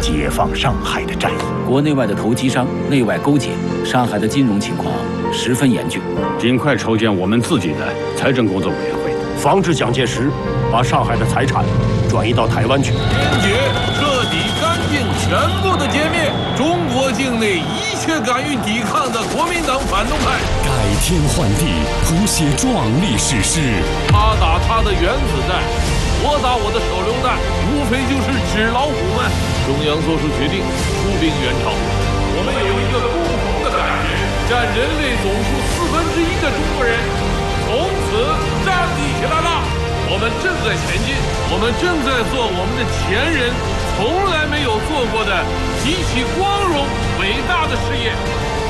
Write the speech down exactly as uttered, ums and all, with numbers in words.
解放上海的战役。 国内外的投机商内外勾结，上海的金融情况十分严峻。 尽快筹建我们自己的财政工作委员会， 防止蒋介石把上海的财产转移到台湾去。 坚决、彻底、干净、全部的歼灭中国境内一切敢于抵抗的国民党反动派。 改天换地，谱写壮丽史诗。 他打他的原子弹，我打我的手榴弹，无非就是纸老虎们。中央做出决定，出兵援朝。我们有一个共同的感觉，占人类总数四分之一的中国人从此站立起来了。我们正在前进，我们正在做我们的前人从来没有做过的极其光荣伟大的事业。